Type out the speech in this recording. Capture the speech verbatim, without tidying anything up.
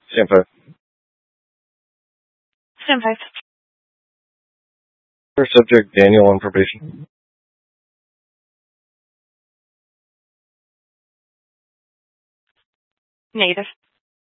Stand five. Stand five. First subject, Daniel on probation. Negative.